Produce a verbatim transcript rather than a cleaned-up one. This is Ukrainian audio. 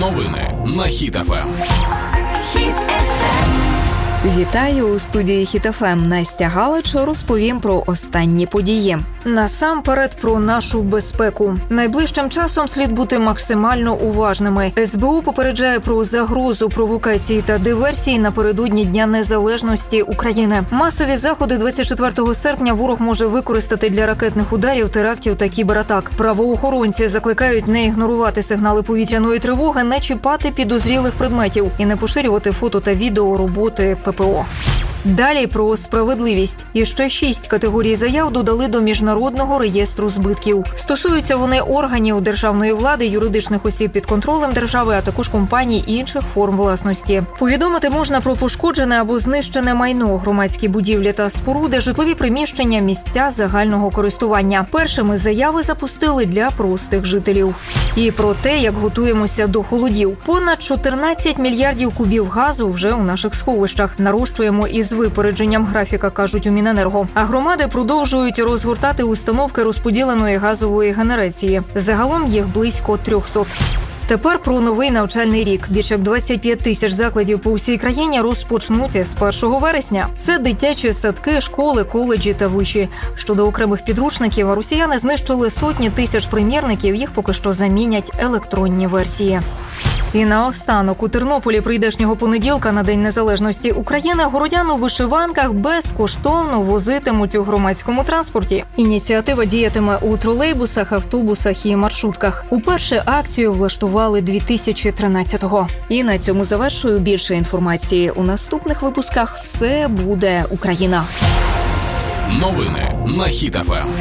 Новини на Хіт еф ем. Хіт еф ем. Вітаю у студії Хіт еф ем. Настя Галич розповім про останні події. Насамперед про нашу безпеку. Найближчим часом слід бути максимально уважними. ес бе у попереджає про загрозу провокацій та диверсій напередодні Дня Незалежності України. Масові заходи двадцять четвертого серпня ворог може використати для ракетних ударів, терактів та кібератак. Правоохоронці закликають не ігнорувати сигнали повітряної тривоги, не чіпати підозрілих предметів і не поширювати фото та відео роботи пе пе о. Далі про справедливість. І ще шість категорій заяв додали до Міжнародного реєстру збитків. Стосуються вони органів державної влади, юридичних осіб під контролем держави, а також компаній інших форм власності. Повідомити можна про пошкоджене або знищене майно, громадські будівлі та споруди, житлові приміщення, місця загального користування. Першими заяви запустили для простих жителів. І про те, як готуємося до холодів. Понад чотирнадцять мільярдів кубів газу вже у наших сховищах. Нарощуємо із з випередженням графіка, кажуть у Міненерго. А громади продовжують розгортати установки розподіленої газової генерації. Загалом їх близько трьохсот. Тепер про новий навчальний рік. Більш як двадцять п'ять тисяч закладів по усій країні розпочнуть з першого вересня. Це дитячі садки, школи, коледжі та виші. Щодо окремих підручників, росіяни знищили сотні тисяч примірників, їх поки що замінять електронні версії. І наостанок, у Тернополі прийдешнього понеділка на День Незалежності України городян у вишиванках безкоштовно возитимуть у громадському транспорті. Ініціатива діятиме у тролейбусах, автобусах і маршрутках. Уперше акцію влаштували дві тисячі тринадцятого. І на цьому завершую. Більше інформації у наступних випусках. Все буде Україна. Новини на Хіт еф ем.